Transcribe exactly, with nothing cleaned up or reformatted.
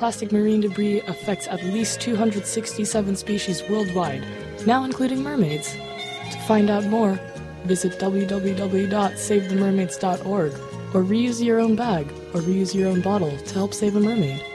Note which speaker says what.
Speaker 1: plastic marine debris affects at least two hundred sixty-seven species worldwide, now including mermaids. To find out more, visit w w w dot save the mermaids dot org or reuse your own bag or reuse your own bottle to help save a mermaid.